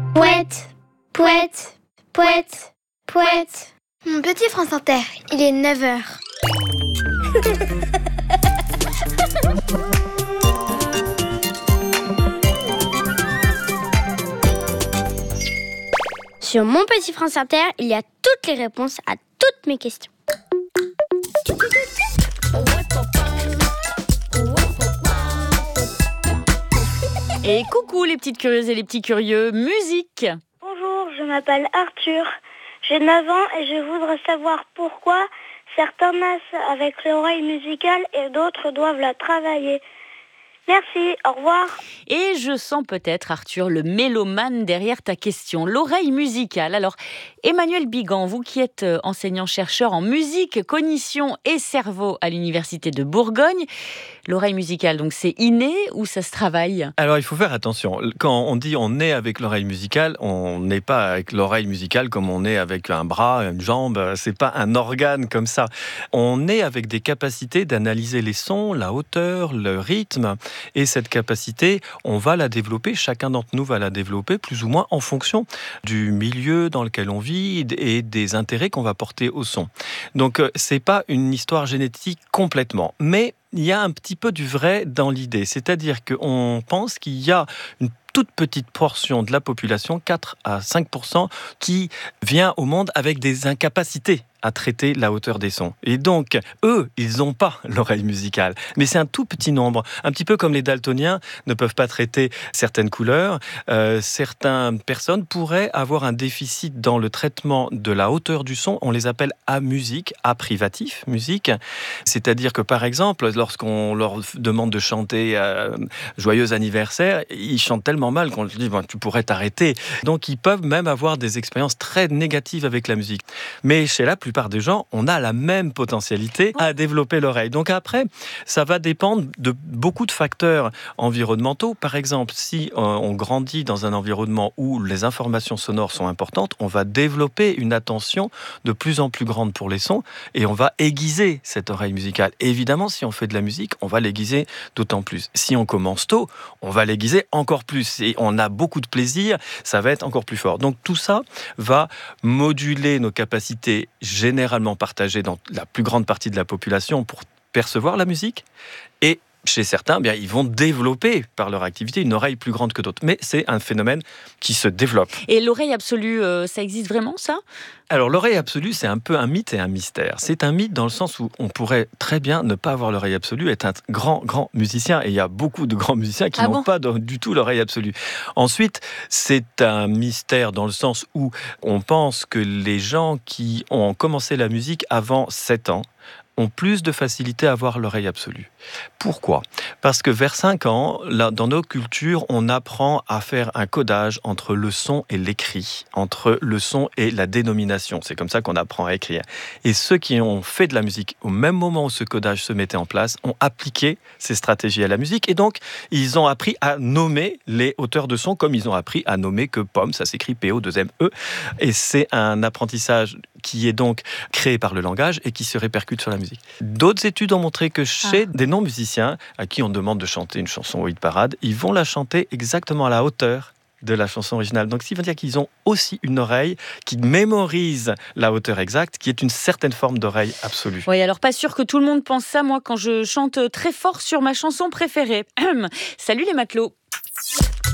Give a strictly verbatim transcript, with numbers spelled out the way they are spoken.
Pouette, pouette, pouette, pouette. Mon petit France Inter, il est neuf heures. Sur mon petit France Inter, il y a toutes les réponses à toutes mes questions. Et coucou les petites curieuses et les petits curieux, musique! Bonjour, je m'appelle Arthur, j'ai neuf ans et je voudrais savoir pourquoi certains naissent avec l'oreille musicale et d'autres doivent la travailler. Merci, au revoir. Et je sens peut-être, Arthur, le mélomane derrière ta question, l'oreille musicale. Alors, Emmanuel Bigan, vous qui êtes enseignant-chercheur en musique, cognition et cerveau à l'Université de Bourgogne, l'oreille musicale, donc c'est inné ou ça se travaille ? Alors, il faut faire attention. Quand on dit on naît avec l'oreille musicale, on n'est pas avec l'oreille musicale comme on est avec un bras, une jambe. C'est pas un organe comme ça. On est avec des capacités d'analyser les sons, la hauteur, le rythme. Et cette capacité, on va la développer, chacun d'entre nous va la développer plus ou moins en fonction du milieu dans lequel on vit et des intérêts qu'on va porter au son. Donc, c'est pas une histoire génétique complètement, mais il y a un petit peu du vrai dans l'idée. C'est-à-dire qu'on pense qu'il y a une toute petite portion de la population, quatre à cinq pour cent, qui vient au monde avec des incapacités à traiter la hauteur des sons. Et donc, eux, ils n'ont pas l'oreille musicale. Mais c'est un tout petit nombre. Un petit peu comme les daltoniens ne peuvent pas traiter certaines couleurs, euh, certaines personnes pourraient avoir un déficit dans le traitement de la hauteur du son. On les appelle amusiques, aprivatifs, musique. C'est-à-dire que, par exemple, lorsqu'on leur demande de chanter euh, « Joyeux anniversaire », ils chantent tellement mal qu'on leur dit ben, « Tu pourrais t'arrêter ». Donc, ils peuvent même avoir des expériences très négatives avec la musique. Mais chez la plupart des gens, on a la même potentialité à développer l'oreille. Donc après, ça va dépendre de beaucoup de facteurs environnementaux. Par exemple, si on grandit dans un environnement où les informations sonores sont importantes, on va développer une attention de plus en plus grande pour les sons et on va aiguiser cette oreille musicale. Et évidemment, si on fait de la musique, on va l'aiguiser d'autant plus. Si on commence tôt, on va l'aiguiser encore plus. Et on a beaucoup de plaisir, ça va être encore plus fort. Donc tout ça va moduler nos capacités généralement partagées dans la plus grande partie de la population pour percevoir la musique. Et chez certains, bien, ils vont développer par leur activité une oreille plus grande que d'autres. Mais c'est un phénomène qui se développe. Et l'oreille absolue, euh, ça existe vraiment, ça ? Alors, l'oreille absolue, c'est un peu un mythe et un mystère. C'est un mythe dans le sens où on pourrait très bien ne pas avoir l'oreille absolue, être un grand, grand musicien. Et il y a beaucoup de grands musiciens qui ah n'ont bon pas du tout l'oreille absolue. Ensuite, c'est un mystère dans le sens où on pense que les gens qui ont commencé la musique avant sept ans ont plus de facilité à avoir l'oreille absolue. Pourquoi ? Parce que vers cinq ans, là, dans nos cultures, on apprend à faire un codage entre le son et l'écrit, entre le son et la dénomination. C'est comme ça qu'on apprend à écrire. Et ceux qui ont fait de la musique au même moment où ce codage se mettait en place ont appliqué ces stratégies à la musique et donc ils ont appris à nommer les hauteurs de son comme ils ont appris à nommer que pomme, ça s'écrit P O deux M E. Et c'est un apprentissage qui est donc créé par le langage et qui se répercute sur la musique. D'autres études ont montré que chez ah. des non-musiciens à qui on demande de chanter une chanson au hit parade, ils vont la chanter exactement à la hauteur de la chanson originale. Donc, ça veut dire qu'ils ont aussi une oreille qui mémorise la hauteur exacte, qui est une certaine forme d'oreille absolue. Oui, alors pas sûr que tout le monde pense ça, moi, quand je chante très fort sur ma chanson préférée. Salut les matelots.